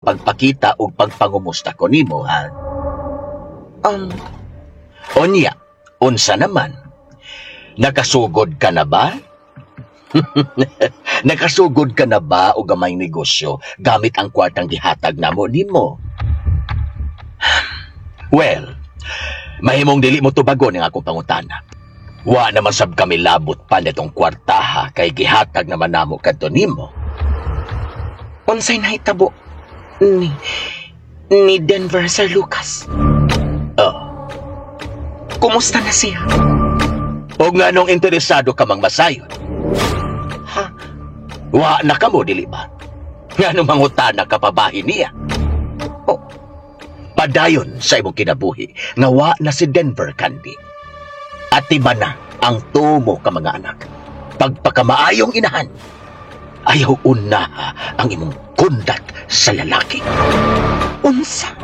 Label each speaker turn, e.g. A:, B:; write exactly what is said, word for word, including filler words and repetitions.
A: pagpakita o pagpangumusta ko nimo, ha?
B: Um,
A: Onya, unsa naman? Nakasugod ka na ba? Nakasugod ka na ba o gamay negosyo gamit ang kwartang gihatag namo nimo? Well, mahimong dili mo tubagon ang akong pangutana. Wa naman sab kami labot pa nitong kwartaha kay gihatag naman namo kadto nimo.
B: unsay nahitabo ni ni Denver, Sir Lucas?
A: Oh,
B: Kumusta na siya?
A: o nga nung interesado ka mang masayon.
B: Ha?
A: Wa na ka mo, dili ba? Nga nung mangutana ka pa bahin niya.
B: O,
A: Padayon sa imong kinabuhi nga wa na si Denver Candy. At iba na ang tumo ka mga anak. Pagpakamaayong inahan, ayaw una ang imong kundat sa lalaki.
B: unsa?